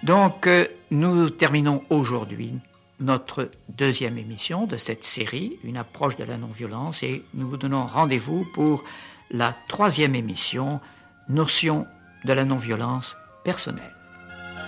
Donc, nous terminons aujourd'hui notre deuxième émission de cette série, une approche de la non-violence, et nous vous donnons rendez-vous pour la troisième émission, notion de la non-violence personnelle.